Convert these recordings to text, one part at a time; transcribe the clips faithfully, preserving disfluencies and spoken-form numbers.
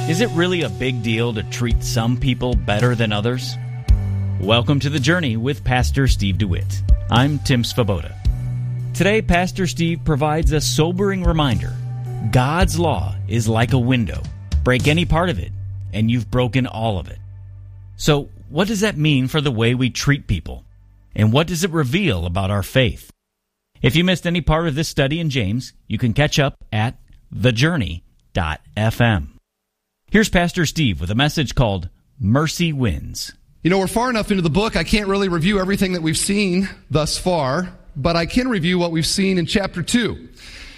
Is it really a big deal to treat some people better than others? Welcome to The Journey with Pastor Steve DeWitt. I'm Tim Svoboda. Today, Pastor Steve provides a sobering reminder. God's law is like a window. Break any part of it, and you've broken all of it. So, what does that mean for the way we treat people? And what does it reveal about our faith? If you missed any part of this study in James, you can catch up at the journey dot f m. Here's Pastor Steve with a message called Mercy Wins. You know, we're far enough into the book, I can't really review everything that we've seen thus far, but I can review what we've seen in chapter two.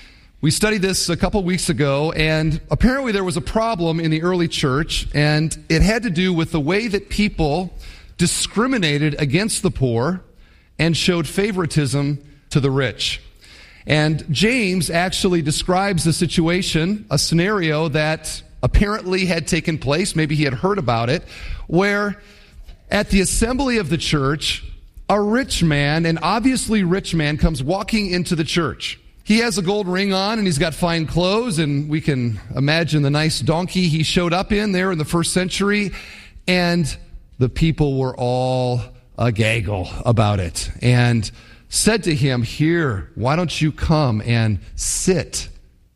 We studied this a couple weeks ago, and apparently there was a problem in the early church, and it had to do with the way that people discriminated against the poor and showed favoritism to the rich. And James actually describes a situation, a scenario that apparently had taken place, maybe he had heard about it, where at the assembly of the church, a rich man, an obviously rich man, comes walking into the church. He has a gold ring on and he's got fine clothes, and we can imagine the nice donkey he showed up in there in the first century, and the people were all agaggle about it and said to him, "Here, why don't you come and sit?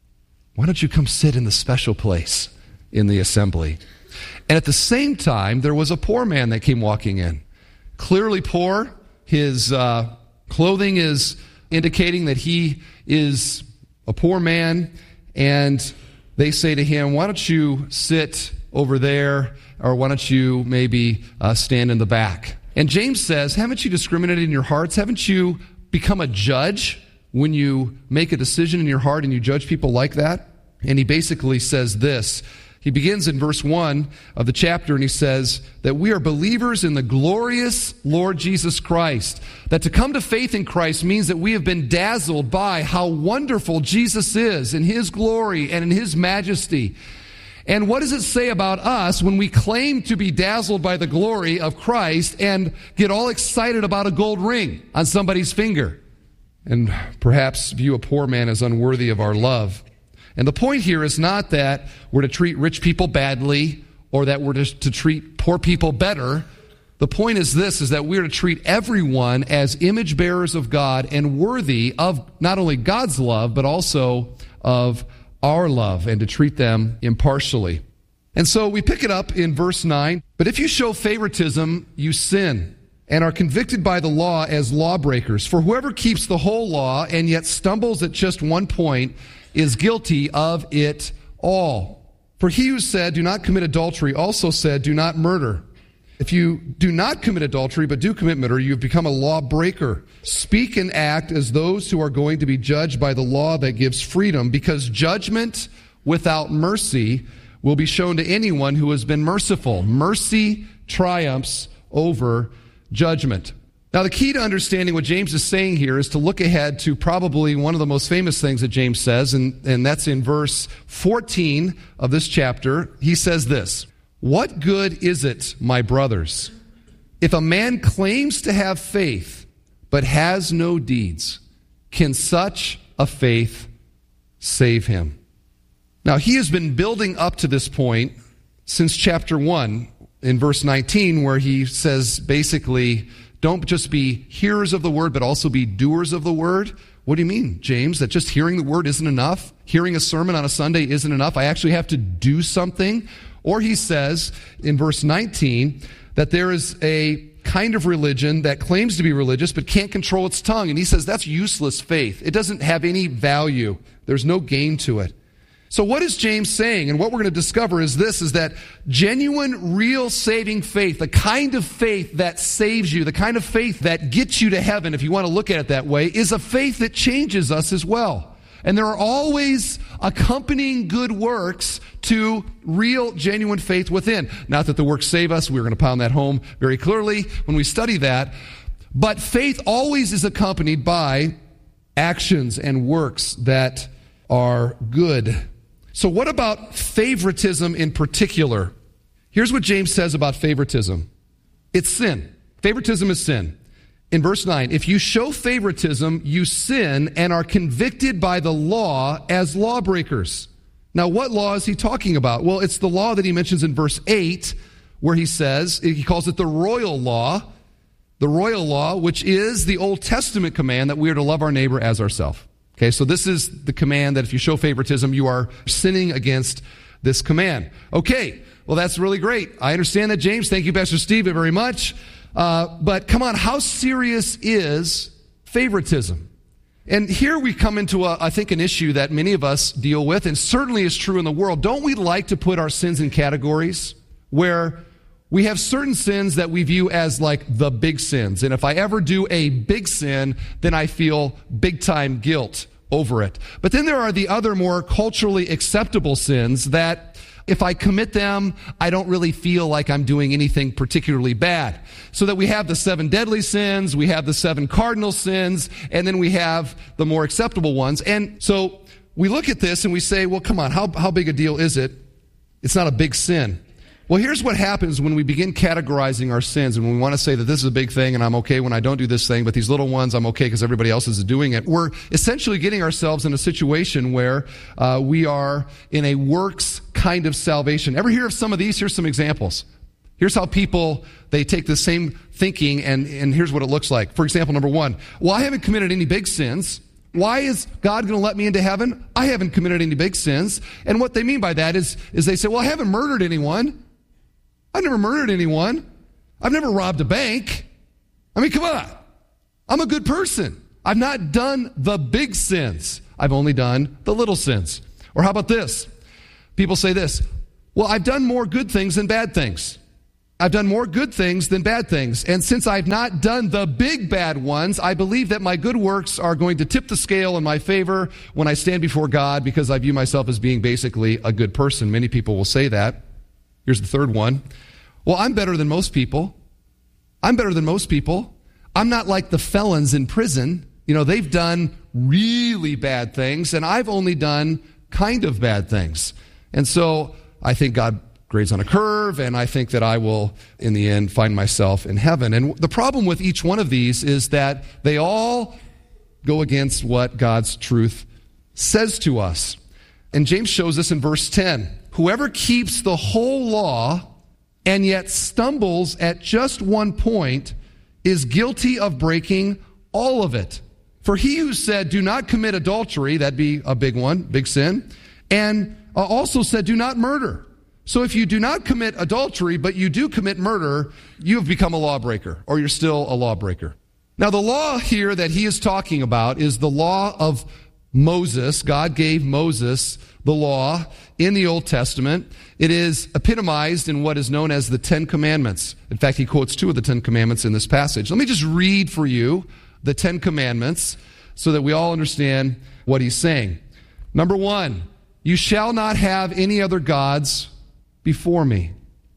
Why don't you come sit in the special place in the assembly?" And at the same time, there was a poor man that came walking in. Clearly poor. His uh, clothing is indicating that he is a poor man. And they say to him, "Why don't you sit over there? Or why don't you maybe uh, stand in the back?" And James says, haven't you discriminated in your hearts? Haven't you become a judge when you make a decision in your heart and you judge people like that? And he basically says this. He begins in verse one of the chapter, and he says that we are believers in the glorious Lord Jesus Christ. That to come to faith in Christ means that we have been dazzled by how wonderful Jesus is in His glory and in His majesty. And what does it say about us when we claim to be dazzled by the glory of Christ and get all excited about a gold ring on somebody's finger and perhaps view a poor man as unworthy of our love? And the point here is not that we're to treat rich people badly or that we're to, to treat poor people better. The point is this, is that we're to treat everyone as image bearers of God and worthy of not only God's love, but also of our love, and to treat them impartially. And so we pick it up in verse nine. But if you show favoritism, you sin and are convicted by the law as lawbreakers. For whoever keeps the whole law and yet stumbles at just one point is guilty of it all. For he who said, "Do not commit adultery," also said, "Do not murder." If you do not commit adultery but do commit murder, you have become a lawbreaker. Speak and act as those who are going to be judged by the law that gives freedom, because judgment without mercy will be shown to anyone who has been merciful. Mercy triumphs over judgment. Now, the key to understanding what James is saying here is to look ahead to probably one of the most famous things that James says, and, and that's in verse fourteen of this chapter. He says this, "What good is it, my brothers, if a man claims to have faith but has no deeds? Can such a faith save him?" Now, he has been building up to this point since chapter one in verse nineteen, where he says basically, don't just be hearers of the word, but also be doers of the word. What do you mean, James, that just hearing the word isn't enough? Hearing a sermon on a Sunday isn't enough? I actually have to do something? Or he says in verse nineteen that there is a kind of religion that claims to be religious but can't control its tongue. And he says that's useless faith. It doesn't have any value. There's no gain to it. So what is James saying? And what we're going to discover is this, is that genuine, real saving faith, the kind of faith that saves you, the kind of faith that gets you to heaven, if you want to look at it that way, is a faith that changes us as well. And there are always accompanying good works to real, genuine faith within. Not that the works save us. We're going to pound that home very clearly when we study that. But faith always is accompanied by actions and works that are good. So what about favoritism in particular? Here's what James says about favoritism. It's sin. Favoritism is sin. In verse nine, if you show favoritism, you sin and are convicted by the law as lawbreakers. Now, what law is he talking about? Well, it's the law that he mentions in verse eight, where he says, he calls it the royal law, the royal law, which is the Old Testament command that we are to love our neighbor as ourselves. Okay, so this is the command that if you show favoritism, you are sinning against this command. Okay, well, that's really great. I understand that, James. Thank you, Pastor Steve, very much. Uh, but come on, how serious is favoritism? And here we come into, a, I think, an issue that many of us deal with, and certainly is true in the world. Don't we like to put our sins in categories where we have certain sins that we view as like the big sins? And if I ever do a big sin, then I feel big-time guilt over it. But then there are the other more culturally acceptable sins that if I commit them, I don't really feel like I'm doing anything particularly bad. So that we have the seven deadly sins, we have the seven cardinal sins, and then we have the more acceptable ones. And so we look at this and we say, well, come on, how, how big a deal is it? It's not a big sin. Well, here's what happens when we begin categorizing our sins, and when we want to say that this is a big thing and I'm okay when I don't do this thing, but these little ones I'm okay because everybody else is doing it. We're essentially getting ourselves in a situation where uh, we are in a works kind of salvation. Ever hear of some of these? Here's some examples. Here's how people, they take the same thinking, and, and here's what it looks like. For example, number one, well, I haven't committed any big sins. Why is God going to let me into heaven? I haven't committed any big sins. And what they mean by that is, is they say, well, I haven't murdered anyone. I've never murdered anyone. I've never robbed a bank. I mean, come on. I'm a good person. I've not done the big sins. I've only done the little sins. Or how about this? People say this, well, I've done more good things than bad things. I've done more good things than bad things. And since I've not done the big bad ones, I believe that my good works are going to tip the scale in my favor when I stand before God because I view myself as being basically a good person. Many people will say that. Here's the third one. Well, I'm better than most people. I'm better than most people. I'm not like the felons in prison. You know, they've done really bad things, and I've only done kind of bad things. And so I think God grades on a curve, and I think that I will, in the end, find myself in heaven. And the problem with each one of these is that they all go against what God's truth says to us. And James shows us in verse ten. Whoever keeps the whole law and yet stumbles at just one point is guilty of breaking all of it. For he who said, do not commit adultery, that'd be a big one, big sin, and also said, do not murder. So if you do not commit adultery, but you do commit murder, you have become a lawbreaker, or you're still a lawbreaker. Now the law here that he is talking about is the law of Moses. God gave Moses the law in the Old Testament. It is epitomized in what is known as the Ten Commandments. In fact, he quotes two of the Ten Commandments in this passage. Let me just read for you the Ten Commandments so that we all understand what he's saying. Number one, you shall not have any other gods before me.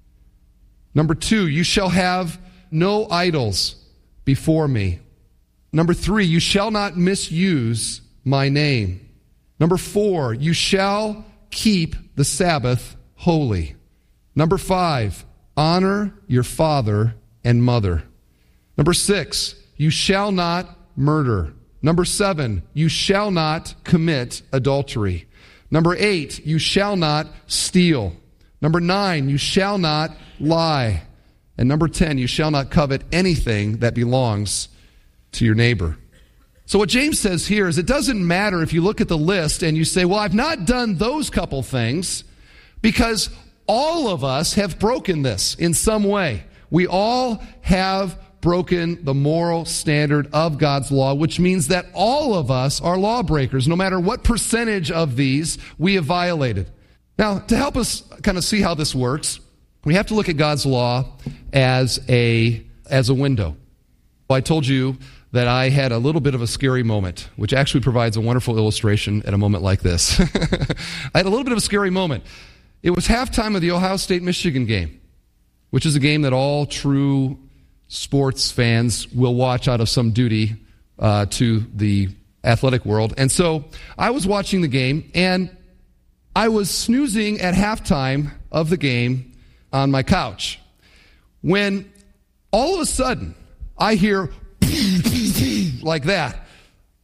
Number two, you shall have no idols before me. Number three, you shall not misuse my name. Number four, you shall keep the Sabbath holy. Number five, honor your father and mother. Number six, you shall not murder. Number seven, you shall not commit adultery. Number eight, you shall not steal. Number nine, you shall not lie. And number ten, you shall not covet anything that belongs to your neighbor. So what James says here is it doesn't matter if you look at the list and you say, well, I've not done those couple things, because all of us have broken this in some way. We all have broken the moral standard of God's law, which means that all of us are lawbreakers, no matter what percentage of these we have violated. Now, to help us kind of see how this works, we have to look at God's law as a, as a window. Well, I told you that I had a little bit of a scary moment, which actually provides a wonderful illustration at a moment like this. I had a little bit of a scary moment. It was halftime of the Ohio State-Michigan game, which is a game that all true sports fans will watch out of some duty uh, to the athletic world. And so I was watching the game, and I was snoozing at halftime of the game on my couch when all of a sudden I hear like that.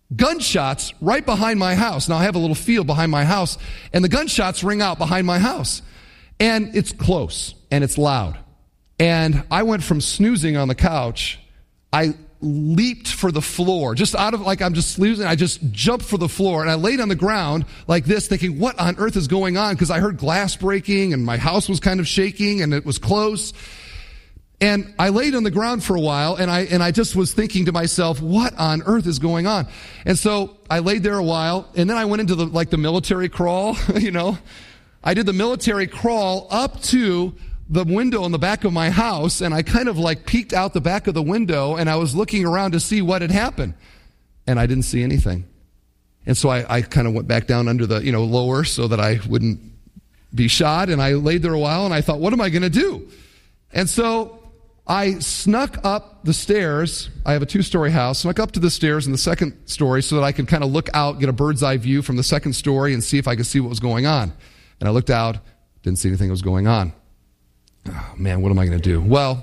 gunshots right behind my house. Now, I have a little field behind my house, and the gunshots ring out behind my house. And it's close, and it's loud. And I went from snoozing on the couch, I leaped for the floor, just out of, like I'm just snoozing, I just jumped for the floor, and I laid on the ground like this, thinking, what on earth is going on? Because I heard glass breaking, and my house was kind of shaking, and it was close. And I laid on the ground for a while, and I and I just was thinking to myself, what on earth is going on? And so I laid there a while, and then I went into the like the military crawl, you know. I did the military crawl up to the window in the back of my house, and I kind of like peeked out the back of the window, and I was looking around to see what had happened. And I didn't see anything. And so I, I kind of went back down under the, you know, lower so that I wouldn't be shot, and I laid there a while, and I thought, what am I going to do? And so I snuck up the stairs. I have a two-story house. Snuck up to the stairs in the second story so that I could kind of look out, get a bird's eye view from the second story and see if I could see what was going on. And I looked out, didn't see anything that was going on. Oh, man, what am I going to do? Well,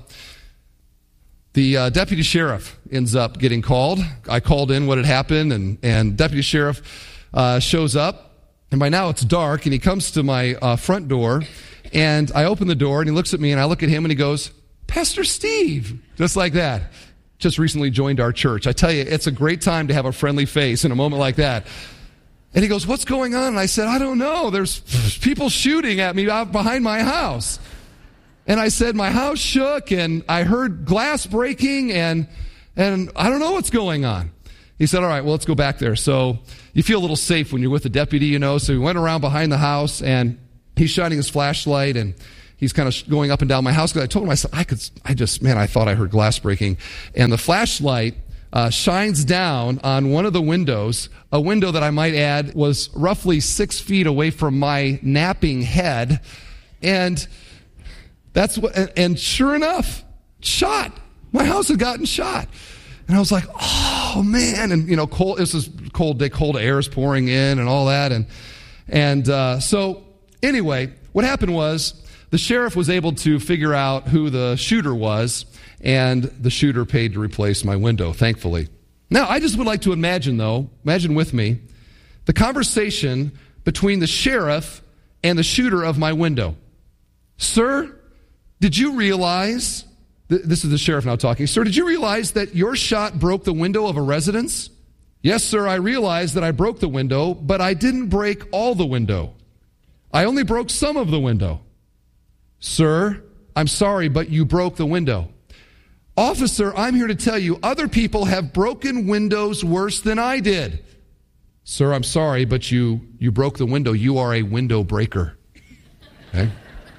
the uh, deputy sheriff ends up getting called. I called in what had happened, and, and deputy sheriff uh, shows up. And by now it's dark, and he comes to my uh, front door. And I open the door, and he looks at me, and I look at him, and he goes, Pastor Steve, just like that. Just recently joined our church. I tell you, it's a great time to have a friendly face in a moment like that. And he goes, what's going on? And I said, I don't know. There's people shooting at me out behind my house. And I said, my house shook, and I heard glass breaking, and and I don't know what's going on. He said, all right, well, let's go back there. So you feel a little safe when you're with a deputy, you know. So we went around behind the house, and he's shining his flashlight, and he's kind of going up and down my house. Because I told him, I said, I could, I just, man, I thought I heard glass breaking. And the flashlight uh, shines down on one of the windows, a window that I might add was roughly six feet away from my napping head. And that's what, and, and sure enough, shot. My house had gotten shot. And I was like, oh man. And you know, cold, this is cold day, cold air is pouring in and all that. And, and, uh, so anyway, what happened was the sheriff was able to figure out who the shooter was, and the shooter paid to replace my window, thankfully. Now, I just would like to imagine though, imagine with me, the conversation between the sheriff and the shooter of my window. Sir, did you realize, th- this is the sheriff now talking, sir, did you realize that your shot broke the window of a residence? Yes, sir, I realized that I broke the window, but I didn't break all the window. I only broke some of the window. Sir, I'm sorry, but you broke the window. Officer, I'm here to tell you, other people have broken windows worse than I did. Sir, I'm sorry, but you, you broke the window. You are a window breaker. Okay?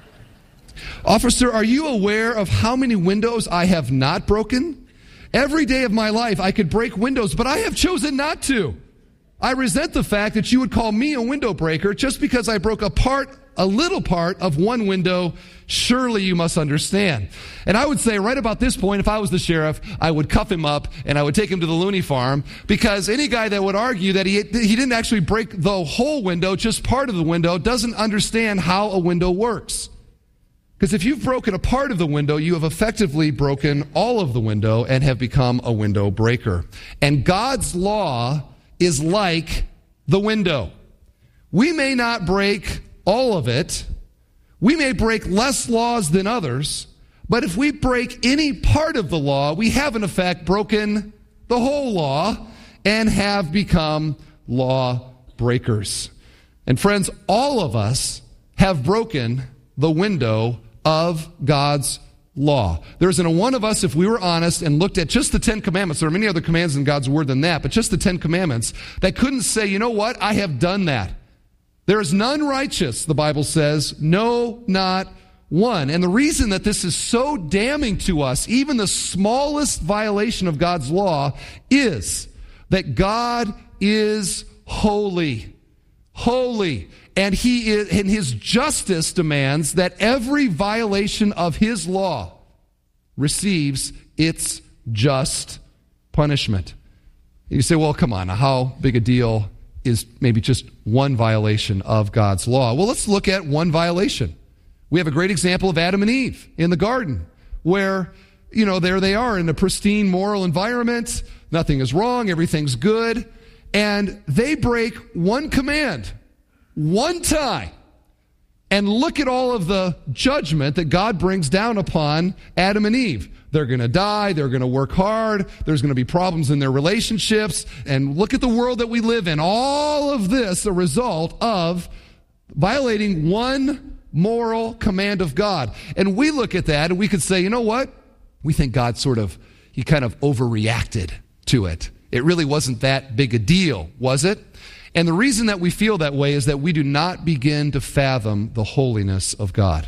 Officer, are you aware of how many windows I have not broken? Every day of my life I could break windows, but I have chosen not to. I resent the fact that you would call me a window breaker just because I broke a part, a little part of one window. Surely you must understand. And I would say right about this point, if I was the sheriff, I would cuff him up and I would take him to the loony farm, because any guy that would argue that he, he didn't actually break the whole window, just part of the window, doesn't understand how a window works. Because if you've broken a part of the window, you have effectively broken all of the window and have become a window breaker. And God's law is like the window. We may not break all of it. We may break less laws than others. But if we break any part of the law, we have in effect broken the whole law and have become law breakers. And friends, all of us have broken the window of God's law. There isn't a one of us, if we were honest and looked at just the Ten Commandments, there are many other commands in God's Word than that, but just the Ten Commandments, that couldn't say, you know what, I have done that. There is none righteous, the Bible says, no, not one. And the reason that this is so damning to us, even the smallest violation of God's law, is that God is holy. Holy. And he is, and his justice demands that every violation of his law receives its just punishment. And you say, well, come on, how big a deal is maybe just one violation of God's law? Well, let's look at one violation. We have a great example of Adam and Eve in the garden, where, you know, there they are in a pristine moral environment. Nothing is wrong. Everything's good. and they break one command, one time. And look at all of the judgment that God brings down upon Adam and Eve. They're going to die. They're going to work hard. There's going to be problems in their relationships. And look at the world that we live in. All of this a result of violating one moral command of God. And we look at that and we could say, you know what? We think God sort of, he kind of overreacted to it. It really wasn't that big a deal, was it? And the reason that we feel that way is that we do not begin to fathom the holiness of God.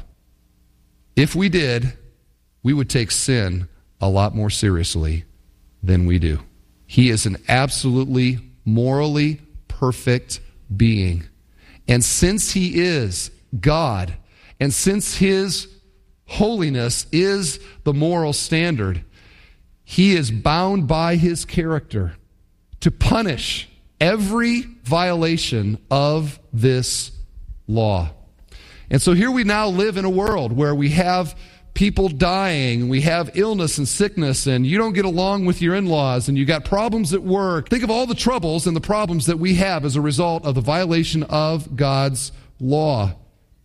If we did, we would take sin a lot more seriously than we do. He is an absolutely morally perfect being. And since he is God, and since his holiness is the moral standard, he is bound by his character to punish every violation of this law. And so here we now live in a world where we have people dying, we have illness and sickness, and you don't get along with your in-laws, and you got problems at work. Think of all the troubles and the problems that we have as a result of the violation of God's law.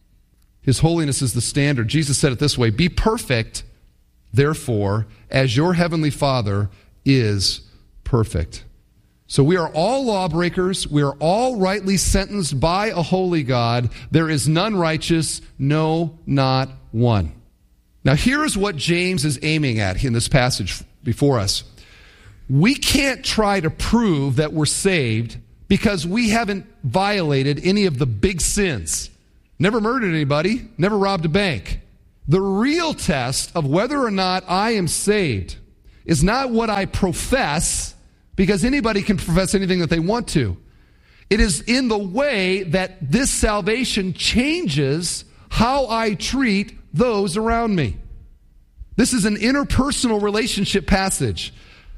His holiness is the standard. Jesus said it this way, "Be perfect, therefore, as your heavenly Father is perfect." So we are all lawbreakers. We are all rightly sentenced by a holy God. There is none righteous, no, not one. Now here's what James is aiming at in this passage before us. We can't try to prove that we're saved because we haven't violated any of the big sins. Never murdered anybody, never robbed a bank. The real test of whether or not I am saved is not what I profess, because anybody can profess anything that they want to. It is in the way that this salvation changes how I treat those around me. This is an interpersonal relationship passage.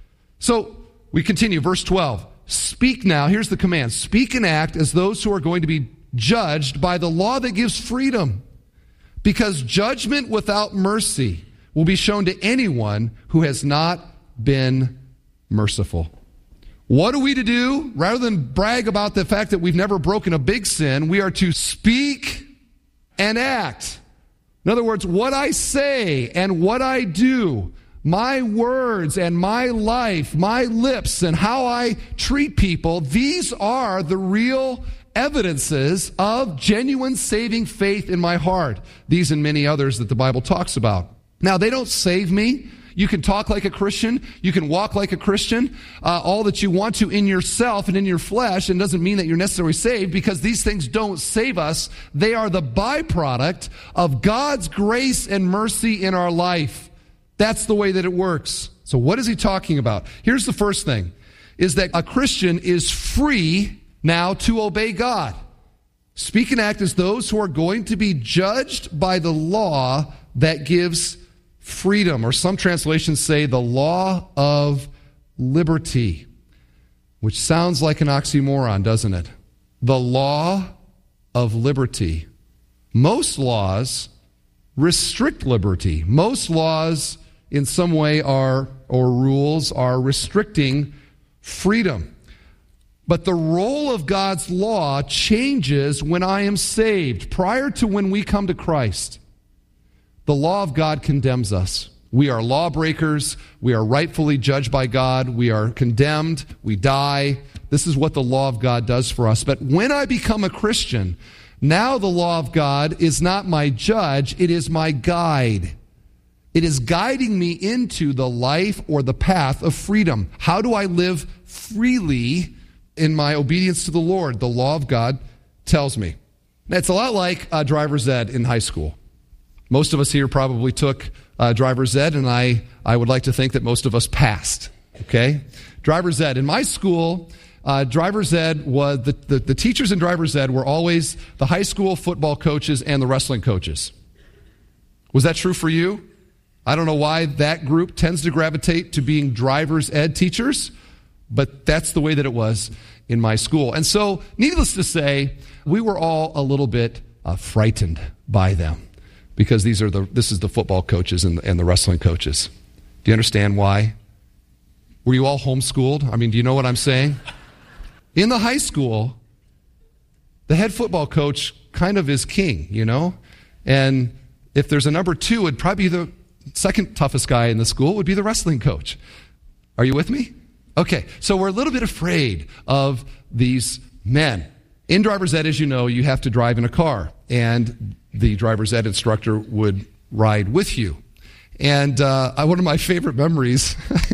So we continue, verse twelve. Speak now, here's the command. Speak and act as those who are going to be judged by the law that gives freedom, because judgment without mercy will be shown to anyone who has not been merciful. What are we to do? Rather than brag about the fact that we've never broken a big sin, we are to speak and act. In other words, what I say and what I do, my words and my life, my lips and how I treat people, these are the real evidences of genuine saving faith in my heart. These and many others that the Bible talks about. Now, they don't save me. You can talk like a Christian. You can walk like a Christian, uh, all that you want to in yourself and in your flesh, and doesn't mean that you're necessarily saved, because these things don't save us. They are the byproduct of God's grace and mercy in our life. That's the way that it works. So what is he talking about? Here's the first thing, is that a Christian is free now to obey God. Speak and act as those who are going to be judged by the law that gives freedom, or some translations say the law of liberty, which sounds like an oxymoron, doesn't it? The law of liberty. Most laws restrict liberty. Most laws in some way are, or rules are restricting freedom. But the role of God's law changes when I am saved. Prior to when we come to Christ, the law of God condemns us. We are lawbreakers. We are rightfully judged by God. We are condemned. We die. This is what the law of God does for us. But when I become a Christian, now the law of God is not my judge. It is my guide. It is guiding me into the life or the path of freedom. How do I live freely in my obedience to the Lord? The law of God tells me. Now, it's a lot like uh, driver's ed in high school. Most of us here probably took uh, driver's ed, and I, I would like to think that most of us passed, okay? Driver's ed. In my school, uh, driver's ed was, the, the, the teachers in driver's ed were always the high school football coaches and the wrestling coaches. Was that true for you? I don't know why that group tends to gravitate to being driver's ed teachers, but that's the way that it was in my school. And so, needless to say, we were all a little bit uh, frightened by them, because these are the this is the football coaches and, and the wrestling coaches. Do you understand why? Were you all homeschooled? I mean, do you know what I'm saying? in the high school, the head football coach kind of is king, you know? And if there's a number two, it'd probably be the second toughest guy in the school would be the wrestling coach. Are you with me? Okay, so we're a little bit afraid of these men. In driver's ed, as you know, you have to drive in a car, and the driver's ed instructor would ride with you. And uh, one of my favorite memories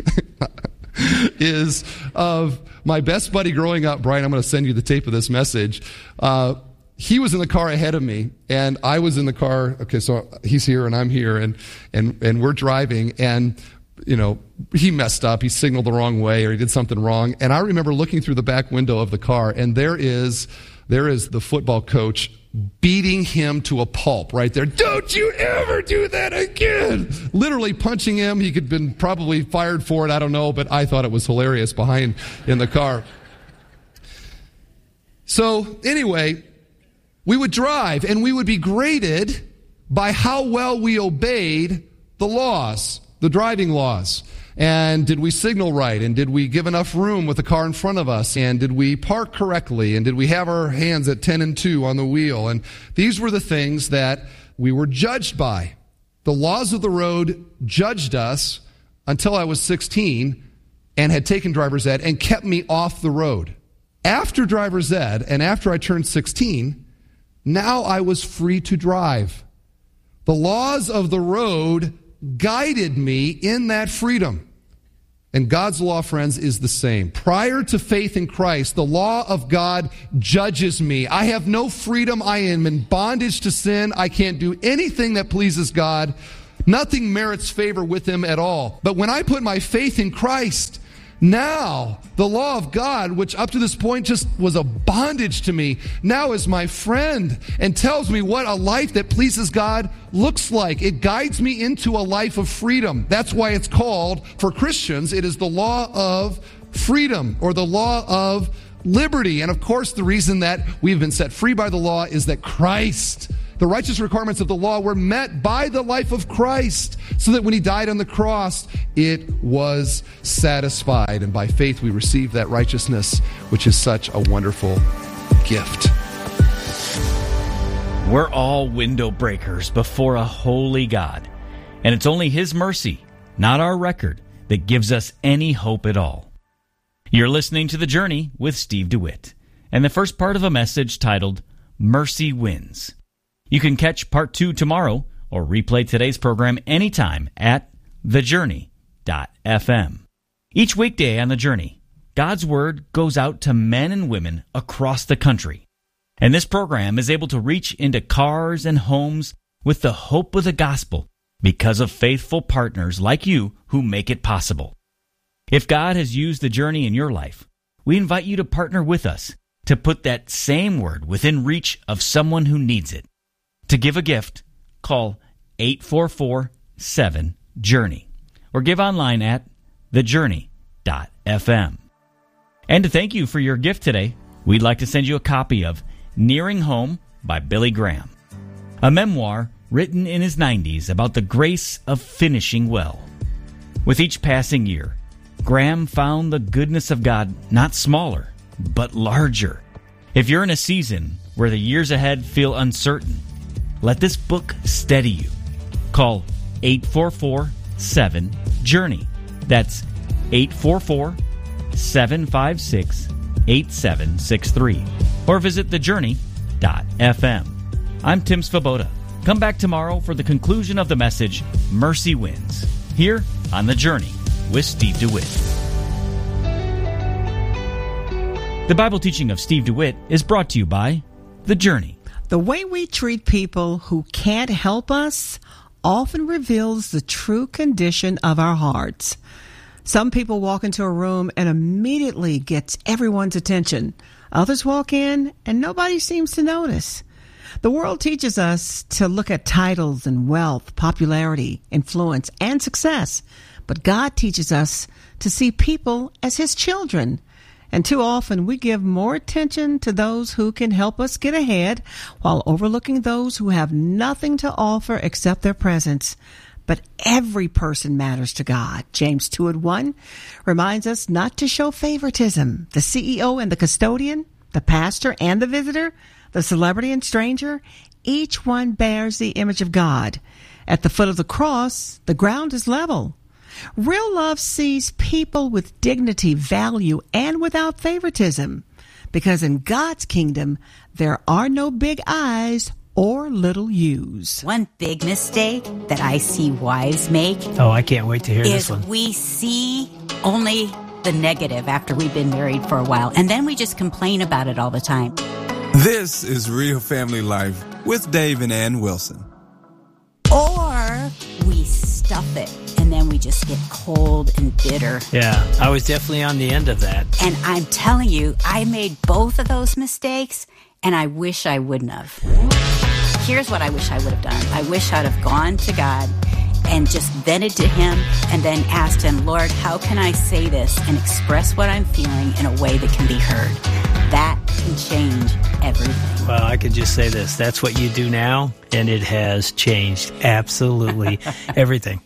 is of my best buddy growing up. Brian, I'm going to send you the tape of this message. Uh, he was in the car ahead of me, and I was in the car. Okay, so he's here and I'm here, and and and we're driving, and you know, he messed up. He signaled the wrong way, or he did something wrong. And I remember looking through the back window of the car, and there is there is the football coach beating him to a pulp right there. Don't you ever do that again! Literally punching him. He could have been probably fired for it. I don't know, but I thought it was hilarious behind in the car. So anyway, we would drive, and we would be graded by how well we obeyed the laws, the driving laws. And did we signal right? And did we give enough room with the car in front of us? And did we park correctly? And did we have our hands at ten and two on the wheel? And these were the things that we were judged by. The laws of the road judged us until I was sixteen and had taken driver's ed and kept me off the road. After driver's ed and after I turned sixteen, now I was free to drive. The laws of the road guided me in that freedom. And God's law, friends, is the same. Prior to faith in Christ, the law of God judges me. I have no freedom. I am in bondage to sin. I can't do anything that pleases God. Nothing merits favor with Him at all. But when I put my faith in Christ, now the law of God, which up to this point just was a bondage to me, now is my friend and tells me what a life that pleases God looks like. It guides me into a life of freedom. That's why it's called, for Christians, it is the law of freedom, or the law of liberty. And of course, the reason that we've been set free by the law is that Christ, the righteous requirements of the law, were met by the life of Christ, so that when He died on the cross, it was satisfied. And by faith, we receive that righteousness, which is such a wonderful gift. We're all window breakers before a holy God, and it's only His mercy, not our record, that gives us any hope at all. You're listening to The Journey with Steve DeWitt, and the first part of a message titled, Mercy Wins. You can catch part two tomorrow or replay today's program anytime at the journey dot f m. Each weekday on The Journey, God's Word goes out to men and women across the country. And this program is able to reach into cars and homes with the hope of the gospel because of faithful partners like you who make it possible. If God has used The Journey in your life, we invite you to partner with us to put that same word within reach of someone who needs it. To give a gift, call eight four four, seven, journey or give online at the journey dot f m. And to thank you for your gift today, we'd like to send you a copy of Nearing Home by Billy Graham, a memoir written in his nineties about the grace of finishing well. With each passing year, Graham found the goodness of God not smaller, but larger. If you're in a season where the years ahead feel uncertain, let this book steady you. Call eight four four, seven, journey. That's eight four four, seven five six, eight seven six three. Or visit the journey dot f m. I'm Tim Svoboda. Come back tomorrow for the conclusion of the message, Mercy Wins, here on The Journey with Steve DeWitt. The Bible teaching of Steve DeWitt is brought to you by The Journey. The way we treat people who can't help us often reveals the true condition of our hearts. Some people walk into a room and immediately gets everyone's attention. Others walk in and nobody seems to notice. The world teaches us to look at titles and wealth, popularity, influence, and success. But God teaches us to see people as His children. And too often we give more attention to those who can help us get ahead while overlooking those who have nothing to offer except their presence. but every person matters to God. James two and one reminds us not to show favoritism. The C E O and the custodian, the pastor and the visitor, the celebrity and stranger, each one bears the image of God. At the foot of the cross, the ground is level. Real love sees people with dignity, value, and without favoritism. Because in God's kingdom, there are no big I's or little U's. One big mistake that I see wives make. Oh, I can't wait to hear is this one. We see only the negative after we've been married for a while, and then we just complain about it all the time. This is Real Family Life with Dave and Ann Wilson. Or we stuff it, and then we just get cold and bitter. Yeah, I was definitely on the end of that. And I'm telling you, I made both of those mistakes, and I wish I wouldn't have. Here's what I wish I would have done. I wish I'd have gone to God and just vented to him and then asked him, Lord, how can I say this and express what I'm feeling in a way that can be heard? That can change everything. Well, I could just say this. That's what you do now, and it has changed absolutely everything.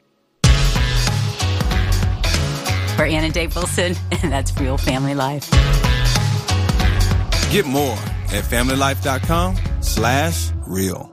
For Ann and Dave Wilson, and that's Real Family Life. Get more at familylife.com slash real.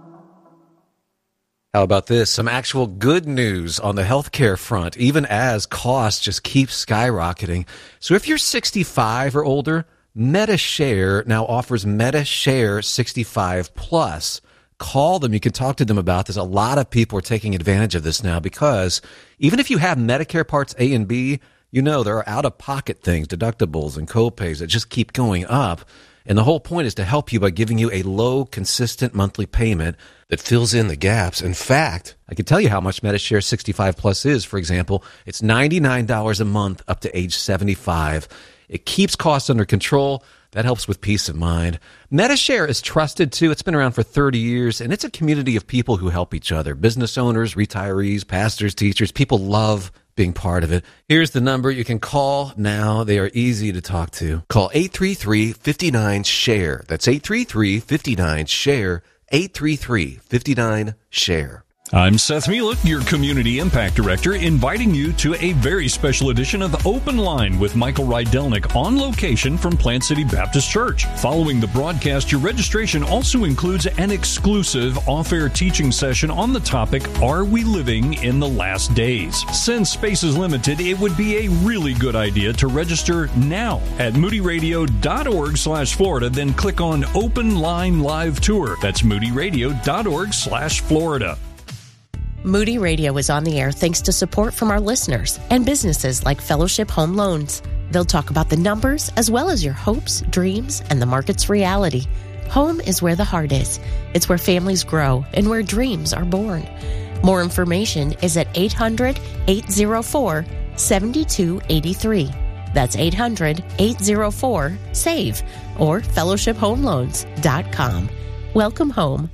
How about this? Some actual good news on the healthcare front, even as costs just keep skyrocketing. So if you're sixty-five or older, MediShare now offers MediShare sixty-five plus. Call them. You can talk to them about this. A lot of people are taking advantage of this now because even if you have Medicare Parts A and B, you know there are out-of-pocket things, deductibles and copays that just keep going up. And the whole point is to help you by giving you a low, consistent monthly payment that fills in the gaps. In fact, I can tell you how much MediShare sixty-five plus is. For example, it's ninety-nine dollars a month up to age seventy-five. It keeps costs under control. That helps with peace of mind. MediShare is trusted, too. It's been around for thirty years, and it's a community of people who help each other. Business owners, retirees, pastors, teachers. People love being part of it. Here's the number you can call now. They are easy to talk to. Call eight three three, five nine, SHARE. That's eight three three, five nine, SHARE. eight three three, five nine, SHARE. I'm Seth Mielek, your Community Impact Director, inviting you to a very special edition of Open Line with Michael Rydelnik on location from Plant City Baptist Church. Following the broadcast, your registration also includes an exclusive off-air teaching session on the topic, Are We Living in the Last Days? Since space is limited, it would be a really good idea to register now at moodyradio.org slash Florida, then click on Open Line Live Tour. That's moodyradio.org slash Florida. Moody Radio is on the air thanks to support from our listeners and businesses like Fellowship Home Loans. They'll talk about the numbers as well as your hopes, dreams, and the market's reality. Home is where the heart is. It's where families grow and where dreams are born. More information is at eight hundred, eight oh four, seven two eight three. That's eight hundred, eight oh four, SAVE or fellowship home loans dot com. Welcome home.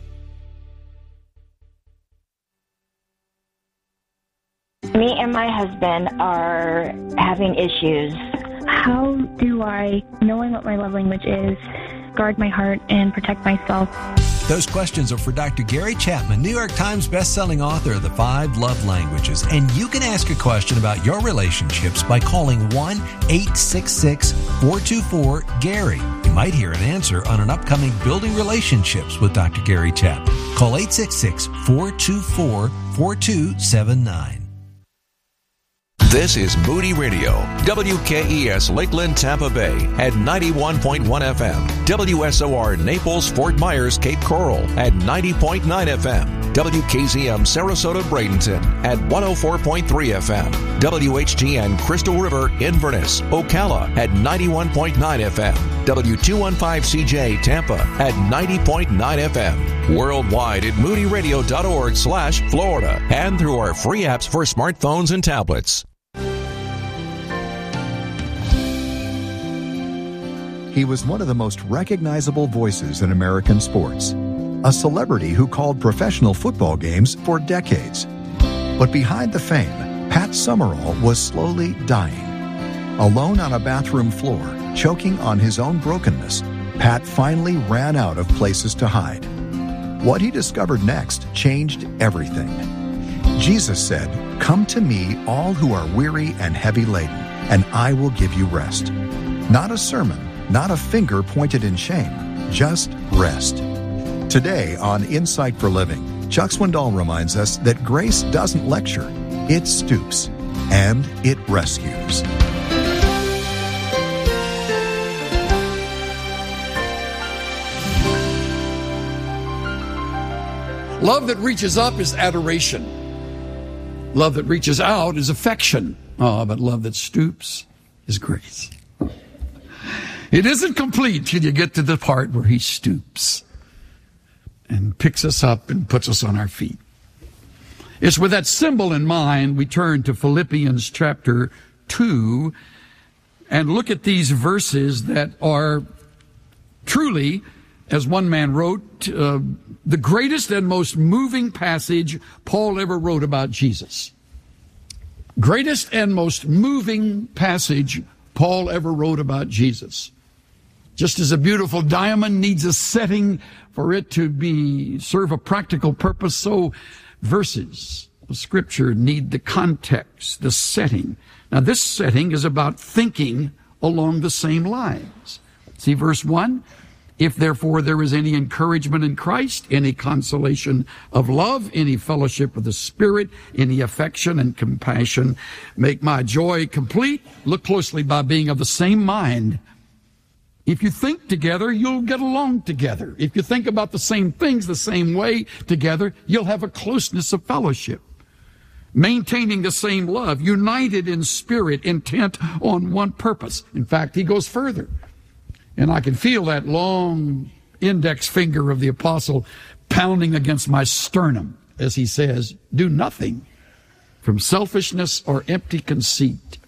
Me and my husband are having issues. How do I, knowing what my love language is, guard my heart and protect myself? Those questions are for Doctor Gary Chapman, New York Times bestselling author of The Five Love Languages. And you can ask a question about your relationships by calling one eight six six, four two four, Gary. You might hear an answer on an upcoming Building Relationships with Doctor Gary Chapman. Call eight six six, four two four, four two seven nine. This is Moody Radio, W K E S Lakeland, Tampa Bay at ninety-one point one F M, W S O R Naples, Fort Myers, Cape Coral at ninety point nine F M, W K Z M Sarasota, Bradenton at one oh four point three F M, W H G N Crystal River, Inverness, Ocala at ninety-one point nine F M, W two fifteen C J Tampa at ninety point nine F M, worldwide at moodyradio.org slash Florida and through our free apps for smartphones and tablets. He was one of the most recognizable voices in American sports, a celebrity who called professional football games for decades. But behind the fame, Pat Summerall was slowly dying. Alone on a bathroom floor, choking on his own brokenness, Pat finally ran out of places to hide. What he discovered next changed everything. Jesus said, "Come to me, all who are weary and heavy laden, and I will give you rest." Not a sermon, not a finger pointed in shame, just rest. Today on Insight for Living, Chuck Swindoll reminds us that grace doesn't lecture, it stoops, and it rescues. Love that reaches up is adoration. Love that reaches out is affection. Oh, but love that stoops is grace. It isn't complete till you get to the part where he stoops and picks us up and puts us on our feet. It's with that symbol in mind we turn to Philippians chapter two and look at these verses that are truly, as one man wrote, uh, the greatest and most moving passage Paul ever wrote about Jesus. Greatest and most moving passage Paul ever wrote about Jesus. Just as a beautiful diamond needs a setting for it to be serve a practical purpose, so verses of Scripture need the context, the setting. Now this setting is about thinking along the same lines. See verse one? If therefore there is any encouragement in Christ, any consolation of love, any fellowship of the Spirit, any affection and compassion, make my joy complete. Look closely by being of the same mind. If you think together, you'll get along together. If you think about the same things the same way together, you'll have a closeness of fellowship. Maintaining the same love, united in spirit, intent on one purpose. In fact, he goes further. And I can feel that long index finger of the apostle pounding against my sternum as he says, do nothing from selfishness or empty conceit,